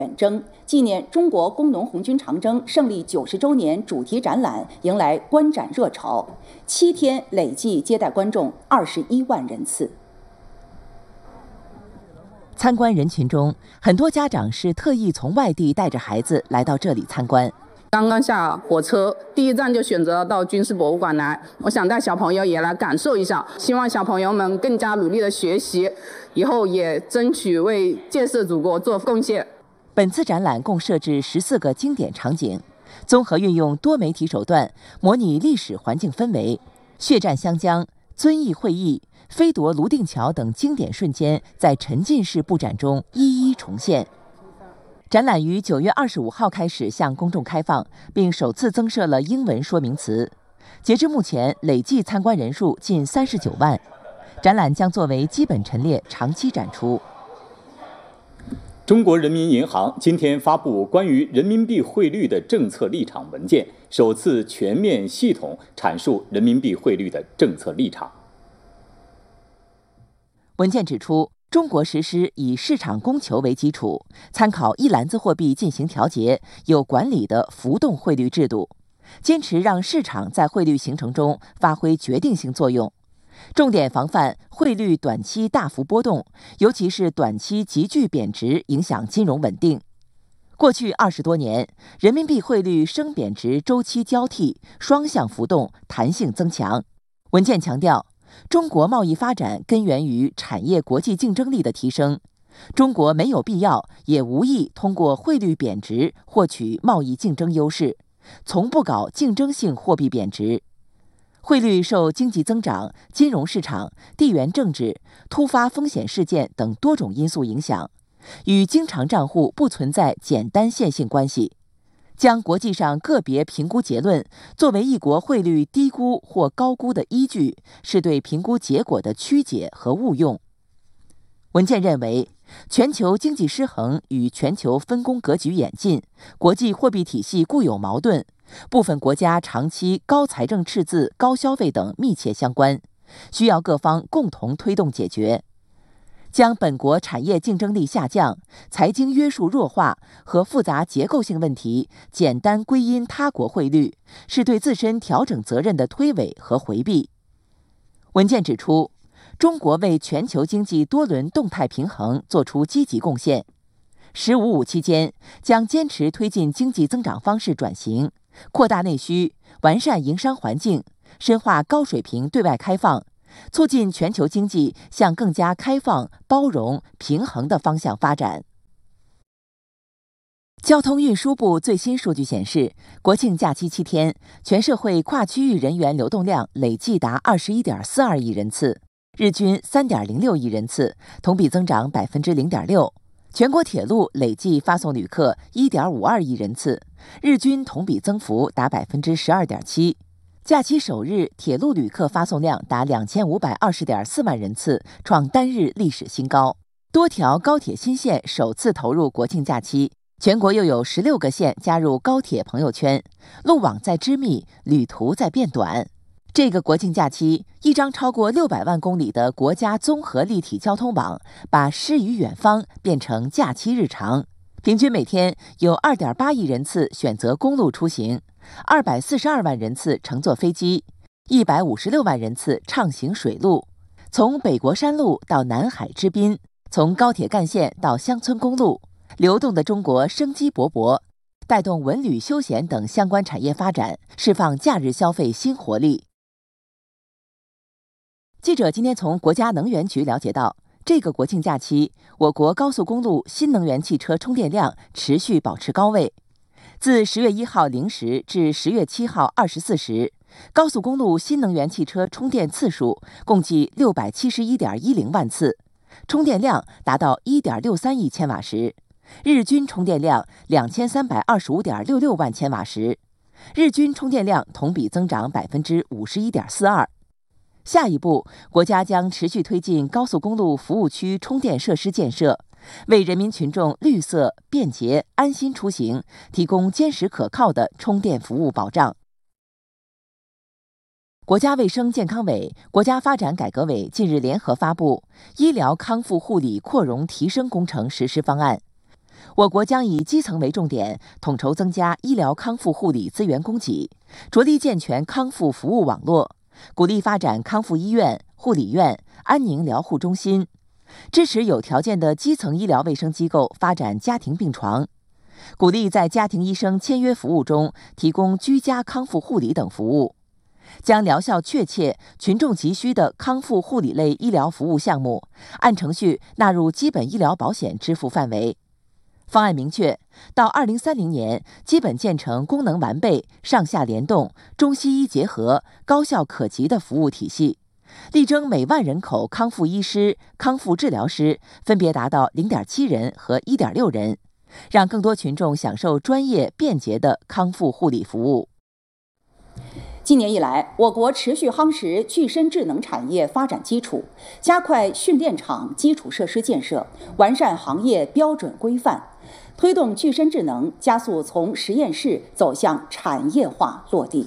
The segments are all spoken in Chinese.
远征纪念中国工农红军长征胜利90周年主题展览迎来观展热潮，7天累计接待观众21万人次。 参观人群中，很多家长是特意从外地带着孩子来到这里参观。 刚刚下火车，第一站就选择到军事博物馆来。我想带小朋友也来感受一下，希望小朋友们更加努力的学习，以后也争取为建设祖国做贡献。 本次展览共设置14个经典场景，综合运用多媒体手段，模拟历史环境氛围，血战湘江、遵义会议、飞夺泸定桥等经典瞬间在沉浸式布展中一一重现。展览于9月25号开始向公众开放，并首次增设了英文说明词。截至目前，累计参观人数近39万。展览将作为基本陈列长期展出。 中国人民银行今天发布关于人民币汇率的政策立场文件，首次全面系统阐述人民币汇率的政策立场。 文件指出，中国实施以市场供求为基础，参考一篮子货币进行调节、有管理的浮动汇率制度，坚持让市场在汇率形成中发挥决定性作用，重点防范汇率短期大幅波动，尤其是短期急剧贬值影响金融稳定。过去20多年，人民币汇率升贬值周期交替，双向浮动，弹性增强。文件强调，中国贸易发展根源于产业国际竞争力的提升，中国没有必要也无意通过汇率贬值获取贸易竞争优势，从不搞竞争性货币贬值。汇率受经济增长、金融市场、地缘政治、突发风险事件等多种因素影响，与经常账户不存在简单线性关系。将国际上个别评估结论作为一国汇率低估或高估的依据，是对评估结果的曲解和误用。文件认为，全球经济失衡与全球分工格局演进、国际货币体系固有矛盾、部分国家长期高财政赤字、高消费等密切相关，需要各方共同推动解决。将本国产业竞争力下降、财经约束弱化和复杂结构性问题简单归因他国汇率，是对自身调整责任的推诿和回避。文件指出，中国为全球经济多轮动态平衡作出积极贡献。“15+5”期间，将坚持推进经济增长方式转型，扩大内需，完善营商环境，深化高水平对外开放，促进全球经济向更加开放、包容、平衡的方向发展。交通运输部最新数据显示，国庆假期7天，全社会跨区域人员流动量累计达21.42亿人次，日均3.06亿人次，同比增长0.6%。全国铁路累计发送旅客1.52亿人次，日均同比增幅达12.7%。假期首日，铁路旅客发送量达2520.4万人次，创单日历史新高。多条高铁新线首次投入国庆假期，全国又有16个县加入高铁朋友圈，路网在织密，旅途在变短。这个国庆假期，一张超过600万公里的国家综合立体交通网，把诗与远方变成假期日常。平均每天有2.8亿人次选择公路出行，242万人次乘坐飞机，156万人次畅行水路。从北国山路到南海之滨，从高铁干线到乡村公路，流动的中国生机勃勃，带动文旅休闲等相关产业发展，释放假日消费新活力。记者今天从国家能源局了解到，这个国庆假期，我国高速公路新能源汽车充电量持续保持高位。自10月1号0时至10月7号24时，高速公路新能源汽车充电次数共计671.10万次，充电量达到1.63亿千瓦时，日均充电量2325.66万千瓦时，日均充电量同比增长51.42%。下一步，国家将持续推进高速公路服务区充电设施建设，为人民群众绿色、便捷、安心出行提供坚实可靠的充电服务保障。国家卫生健康委、国家发展改革委近日联合发布《医疗康复护理扩容提升工程实施方案》， 我国将以基层为重点，统筹增加医疗康复护理资源供给，着力健全康复服务网络，鼓励发展康复医院、护理院、安宁疗护中心，支持有条件的基层医疗卫生机构发展家庭病床，鼓励在家庭医生签约服务中提供居家康复护理等服务，将疗效确切、群众急需的康复护理类医疗服务项目按程序纳入基本医疗保险支付范围。方案明确，到2030年，基本建成功能完备、上下联动、中西医结合、高效可及的服务体系，力争每万人口康复医师、康复治疗师分别达到0.7人和1.6人，让更多群众享受专业便捷的康复护理服务。 今年以来，我国持续夯实具身智能产业发展基础，加快训练场基础设施建设，完善行业标准规范，推动具身智能加速从实验室走向产业化落地。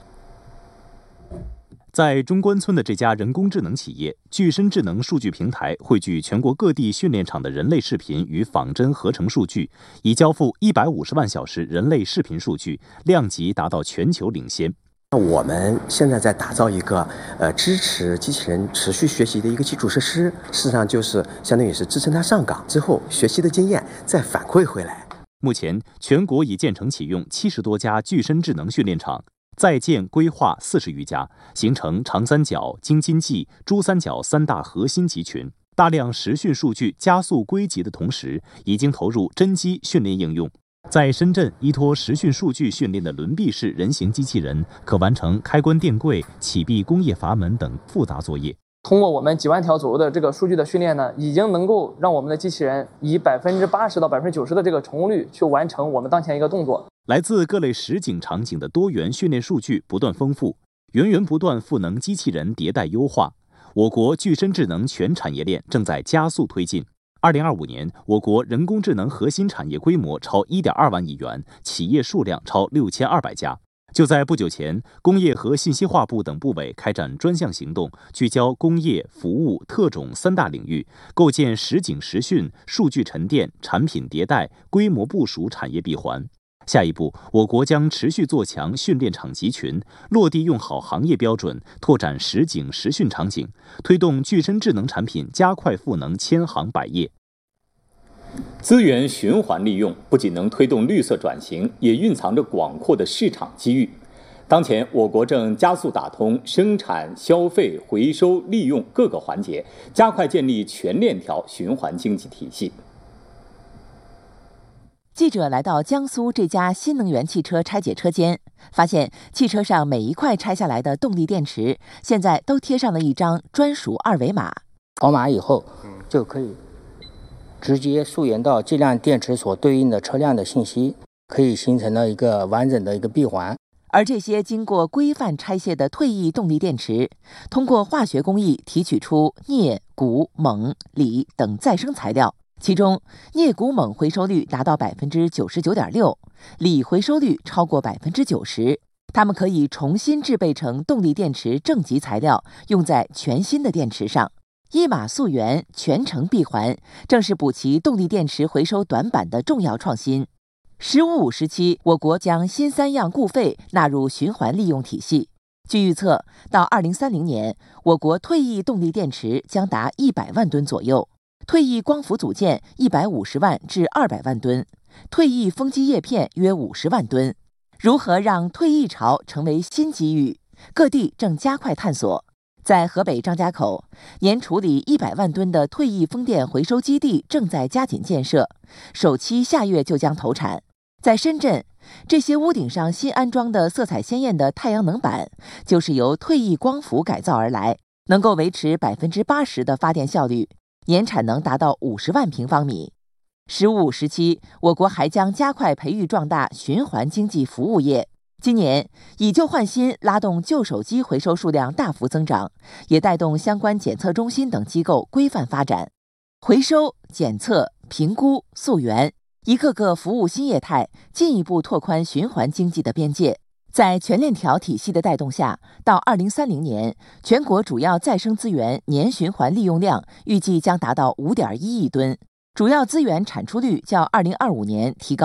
在中关村的这家人工智能企业，具身智能数据平台汇聚全国各地训练场的人类视频与仿真合成数据，已交付150万小时人类视频数据，量级达到全球领先。 我们现在在打造一个支持机器人持续学习的一个基础设施，事实上就是相当于是支撑它上岗之后学习的经验再反馈回来。 目前，全国已建成启用70多家具身智能训练场，在建规划40余家，形成长三角、京津冀、珠三角3大核心集群。大量实训数据加速归集的同时，已经投入真机训练应用。在深圳，依托实训数据训练的轮臂式人形机器人，可完成开关电柜、启闭工业阀门等复杂作业。 通过我们几万条左右的这个数据的训练呢，已经能够让我们的机器人以80%到90%的这个成功率去完成我们当前一个动作。 来自各类实景场景的多元训练数据不断丰富，源源不断赋能机器人迭代优化。我国具身智能全产业链正在加速推进。2025年，我国人工智能核心产业规模超1.2万亿元，企业数量超6200家。就在不久前，工业和信息化部等部委开展专项行动，聚焦工业、服务、特种3大领域，构建实景实训、数据沉淀、产品迭代、规模部署产业闭环。下一步，我国将持续做强训练场集群，落地用好行业标准，拓展实景实训场景，推动具身智能产品加快赋能千行百业。资源循环利用不仅能推动绿色转型，也蕴藏着广阔的市场机遇。当前，我国正加速打通生产、消费、回收、利用各个环节，加快建立全链条循环经济体系。 记者来到江苏这家新能源汽车拆解车间，发现汽车上每一块拆下来的动力电池，现在都贴上了一张专属2维码。 扫码以后，就可以直接溯源到这辆电池所对应的车辆的信息，可以形成了一个完整的一个闭环。 而这些经过规范拆卸的退役动力电池，通过化学工艺提取出镍、钴、锰、锂等再生材料。其中，镍钴锰回收率达到99.6%，锂回收率超过90%。它们可以重新制备成动力电池正极材料，用在全新的电池上。一码溯源，全程闭环，正是补齐动力电池回收短板的重要创新。“15/5”时期，我国将新3样固废纳入循环利用体系。据预测，到2030年，我国退役动力电池将达100万吨左右。退役光伏组件150万至200万吨，退役风机叶片约50万吨。如何让退役潮成为新机遇？各地正加快探索。在河北张家口，年处理100万吨的退役风电回收基地正在加紧建设，首期下月就将投产。在深圳，这些屋顶上新安装的色彩鲜艳的太阳能板，就是由退役光伏改造而来，能够维持80%的发电效率。年产能达到50万平方米。“15/5”时期，我国还将加快培育壮大循环经济服务业。今年以旧换新拉动旧手机回收数量大幅增长，也带动相关检测中心等机构规范发展。回收、检测、评估、溯源，一个个服务新业态，进一步拓宽循环经济的边界。在全链条体系的带动下，到2030年，全国主要再生资源年循环利用量预计将达到5.1亿吨。 主要资源产出率较2025年提高